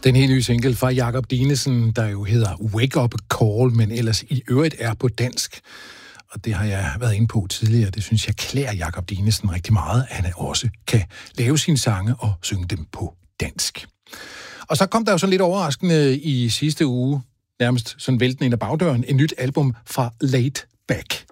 Den helt nye single fra Jakob Dinesen, der jo hedder Wake Up Call, men ellers i øvrigt er på dansk. Og det har jeg været inde på tidligere. Det synes jeg klæder Jakob Dinesen rigtig meget, at han også kan lave sine sange og synge dem på dansk. Og så kom der jo sådan lidt overraskende i sidste uge, nærmest sådan væltende ind ad bagdøren, et nyt album fra Laid Back.